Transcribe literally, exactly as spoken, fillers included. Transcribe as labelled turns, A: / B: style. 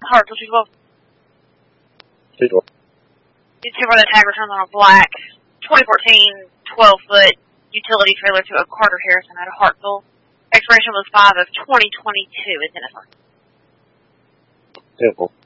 A: Hartsville two twelve.
B: two twelve.
A: You see where the tag returns on a black twenty fourteen twelve-foot utility trailer to a Carter Harrison out of Hartsville. Expiration was five of twenty twenty-two. It's in a
B: ten four.